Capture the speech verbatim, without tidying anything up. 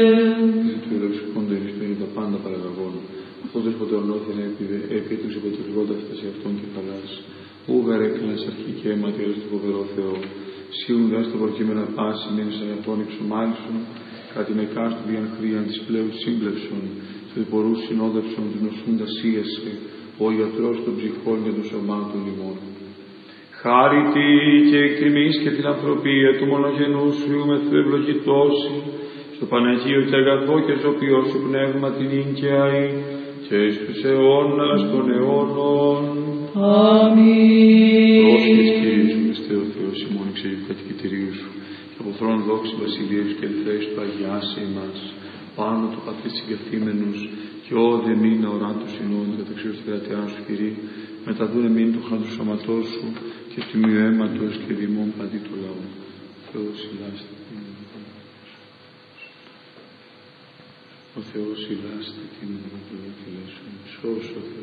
Του ελεξικόντα ενισχύει τα πάντα παραγαγών. Αυτό δεσποτε ορνώθεν επί τους υποτελγόντα φτάσει αυτόν και χαλάς. Ούγαρ έκλας αρχή και αίματιας του φοβερό Θεό. Σίουν δας το προκείμενα πάση μήνες αγαθών εξομάλισον, κατά την εκάστου διαν χρίαν της πλέον σύμπλευσον, του υπορούς συνόδευσον του νοσούντα σύεσαι, ο ιατρός των ψυχών και των σωμάτων ημών. Χάρητη και εκτιμής και την ανθρωπία του μονογενού σου ιούμεθου ευλογητώσει, στο Παναγίο και αγαθό και ζωπιό σου πνεύμα την ίγκαιαη, και εις τους αιώνας των αιώνων. Αμήν. Πρόσχες Κύριε σου, Χριστέ ο Θεός ημών εξεγείου κατοικητηρίου σου, και από θρόν δόξη βασιλείου και ελθέσεις του αγιάσε ημάς, πάνω το πατρί συγκαθήμενους, και όδε μην αοράντους συνών καταξίως της κρατεάς σου Κύριε, μεταδούνε μην το χάντου σωματός σου, και τιμίου αίματος και δημών παντί του λαού. Θεός ηλάστε. Ο Θεός ηλάστε την ημέρα του δόκυλα σου, σώσου ο Θεός.